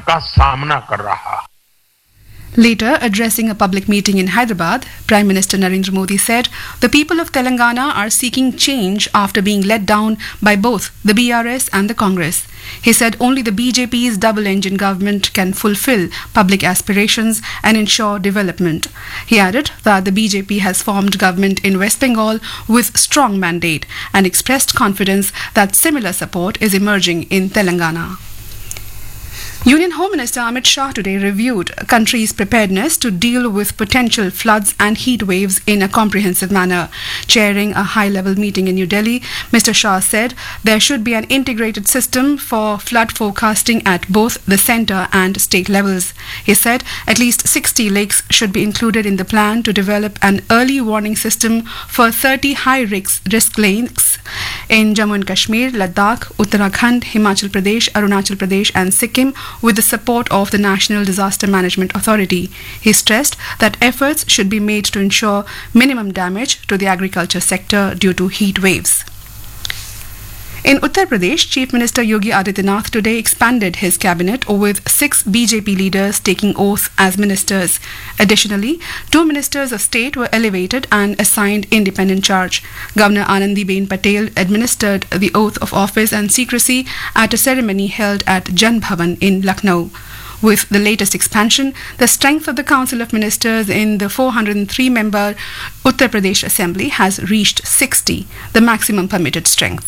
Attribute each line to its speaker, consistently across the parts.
Speaker 1: का सामना कर रहा है।
Speaker 2: Later, addressing a public meeting in Hyderabad, Prime Minister Narendra Modi said the people of Telangana are seeking change after being let down by both the BRS and the Congress. He said only the BJP's double-engine government can fulfill public aspirations and ensure development. He added that the BJP has formed government in West Bengal with strong mandate and expressed confidence that similar support is emerging in Telangana. Union Home Minister Amit Shah today reviewed country's preparedness to deal with potential floods and heat waves in a comprehensive manner. Chairing a high-level meeting in New Delhi, Mr. Shah said there should be an integrated system for flood forecasting at both the centre and state levels. He said at least 60 lakes should be included in the plan to develop an early warning system for 30 high-risk lakes in Jammu and Kashmir, Ladakh, Uttarakhand, Himachal Pradesh, Arunachal Pradesh and Sikkim, with the support of the National Disaster Management Authority. He stressed that efforts should be made to ensure minimum damage to the agriculture sector due to heat waves. In Uttar Pradesh, Chief Minister Yogi Adityanath today expanded his cabinet with 6 BJP leaders taking oath as ministers. Additionally, 2 ministers of state were elevated and assigned independent charge. Governor Anandiben Patel administered the oath of office and secrecy at a ceremony held at Jan Bhavan in Lucknow. With the latest expansion, the strength of the Council of Ministers in the 403-member Uttar Pradesh Assembly has reached 60, the maximum permitted strength.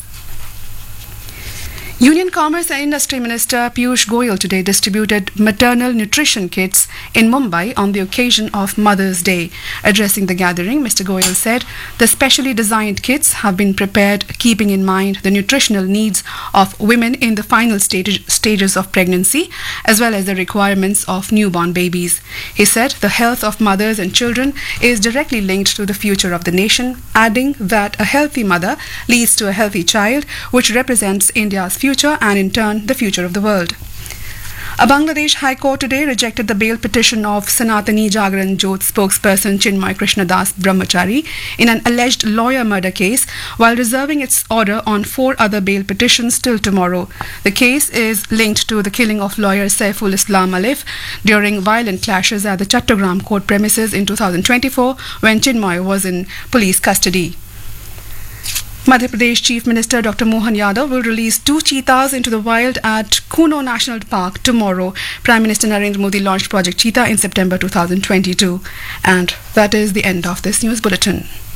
Speaker 2: Union Commerce and Industry Minister Piyush Goyal today distributed maternal nutrition kits in Mumbai on the occasion of Mother's Day. Addressing the gathering, Mr. Goyal said the specially designed kits have been prepared keeping in mind the nutritional needs of women in the final stages of pregnancy as well as the requirements of newborn babies. He said the health of mothers and children is directly linked to the future of the nation, adding that a healthy mother leads to a healthy child, which represents India's future and in turn the future of the world. A Bangladesh High Court today rejected the bail petition of Sanatani Jagran Jyoth spokesperson Chinmay Krishnadas Brahmachari in an alleged lawyer murder case, while reserving its order on 4 other bail petitions till tomorrow. The case is linked to the killing of lawyer Saiful Islam Alif during violent clashes at the Chattogram court premises in 2024 when Chinmay was in police custody. Madhya Pradesh Chief Minister Dr. Mohan Yadav will release 2 cheetahs into the wild at Kuno National Park tomorrow. Prime Minister Narendra Modi launched Project Cheetah in September 2022. And that is the end of this news bulletin.